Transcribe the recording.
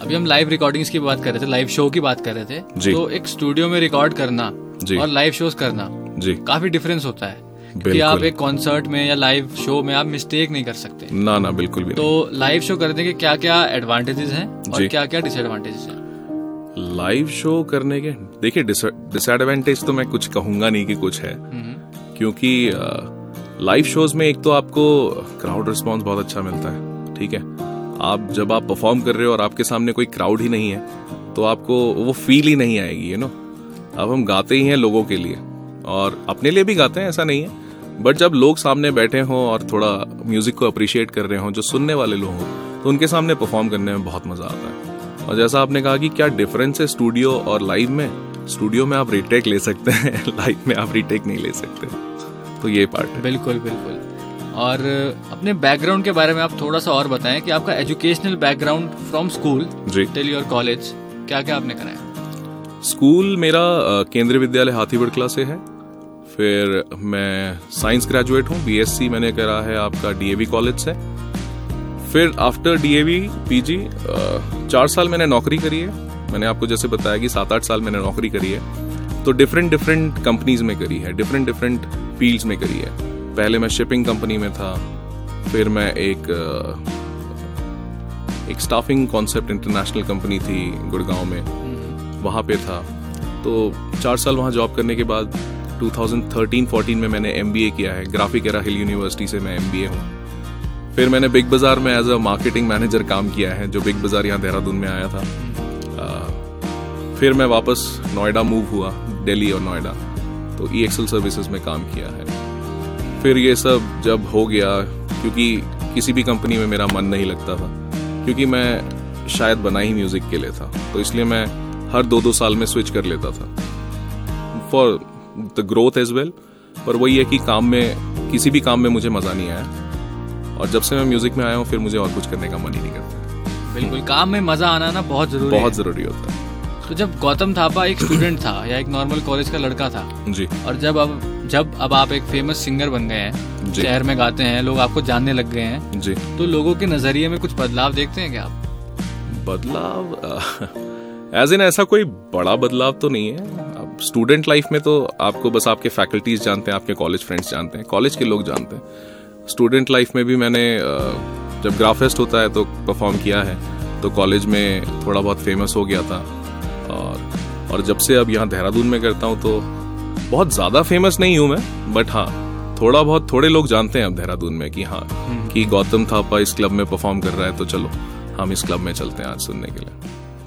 अभी हम live recordings की बात कर रहे थे, लाइव शो की बात कर रहे थे, तो एक स्टूडियो में रिकॉर्ड करना और लाइव शोज करना काफी डिफरेंस होता है, क्योंकि आप एक कॉन्सर्ट में या लाइव शो में आप मिस्टेक नहीं कर सकते। ना बिल्कुल भी। तो लाइव शो करने के क्या क्या एडवांटेजेस हैं और क्या क्या डिसएडवांटेजेस हैं? लाइव शो करने के देखिए डिसएडवांटेज तो मैं कुछ कहूंगा नहीं कि कुछ है, क्योंकि लाइव शोज में एक तो आपको क्राउड रिस्पॉन्स बहुत अच्छा मिलता है। ठीक है, आप जब आप परफॉर्म कर रहे हो और आपके सामने कोई क्राउड ही नहीं है तो आपको वो फील ही नहीं आएगी, यू नो। अब हम गाते ही हैं लोगों के लिए और अपने लिए भी गाते हैं, ऐसा नहीं है, बट जब लोग सामने बैठे हों और थोड़ा म्यूजिक को अप्रिशिएट कर रहे हों, जो सुनने वाले लोग हों, तो उनके सामने परफॉर्म करने में बहुत मजा आता है। और जैसा आपने कहा कि क्या डिफरेंस है स्टूडियो और लाइव में, स्टूडियो में आप रीटेक ले सकते हैं, लाइव में आप रीटेक नहीं ले सकते, तो ये पार्ट है। बिल्कुल बिल्कुल। और अपने बैकग्राउंड के बारे में आप थोड़ा सा और बताएं कि आपका educational background from school till your college क्या क्या आपने कराया? स्कूल मेरा केंद्रीय विद्यालय हाथीबड़कला से है, फिर मैं साइंस ग्रेजुएट हूँ, बीएससी मैंने करा है आपका डीएवी कॉलेज से। फिर आफ्टर डीएवी पीजी 4 साल मैंने नौकरी करी है। मैंने आपको जैसे बताया कि 7-8 साल मैंने नौकरी करी है, तो डिफरेंट कंपनीज में करी है, डिफरेंट फील्ड्स में करी है। पहले मैं शिपिंग कंपनी में था, फिर मैं एक स्टाफिंग कॉन्सेप्ट इंटरनेशनल कंपनी थी गुड़गांव में, वहाँ पे था। तो 4 साल वहाँ जॉब करने के बाद 2013-14 में मैंने MBA किया है, ग्राफिक एरा हिल यूनिवर्सिटी से मैं MBA हूँ। फिर मैंने बिग बाजार में एज अ मार्केटिंग मैनेजर काम किया है, जो बिग बाजार यहाँ देहरादून में आया था। फिर मैं वापस नोएडा मूव हुआ, दिल्ली और नोएडा, तो EXL सर्विसेज में काम किया है। फिर ये सब जब हो गया, क्योंकि किसी भी कंपनी में मेरा मन नहीं लगता था, क्योंकि मैं शायद बना ही म्यूजिक के लिए था, तो इसलिए मैं हर 2-2 साल में स्विच कर लेता था for the growth as well. पर वही है कि काम में, किसी भी काम में मुझे मजा नहीं आया, और जब से मैं म्यूजिक में आया हूँ फिर मुझे और कुछ करने का मन ही नहीं करता। बिल्कुल, काम में मजा आना ना बहुत जरूरी होता है। तो जब गौतम थापा एक स्टूडेंट था या एक नॉर्मल कॉलेज का लड़का था जी, और जब अब आप एक फेमस सिंगर बन गए हैं, शहर में गाते हैं, लोग आपको जानने लग गए हैं जी, तो लोगों के नजरिए में कुछ बदलाव देखते हैं क्या आप? बदलाव एज इन ऐसा कोई बड़ा बदलाव तो नहीं है। अब स्टूडेंट लाइफ में तो आपको बस आपके फैकल्टीज जानते हैं, आपके कॉलेज फ्रेंड्स जानते हैं, कॉलेज के लोग जानते हैं। स्टूडेंट लाइफ में भी मैंने जब ग्राफेस्ट होता है तो परफॉर्म किया है, तो कॉलेज में थोड़ा बहुत फेमस हो गया था। और जब से अब यहाँ देहरादून में करता हूँ तो बहुत ज्यादा फेमस नहीं हूँ मैं, बट हाँ थोड़े लोग जानते हैं अब देहरादून में कि हाँ कि गौतम थापा इस क्लब में परफॉर्म कर रहा है, तो चलो हम इस क्लब में चलते हैं आज सुनने के लिए।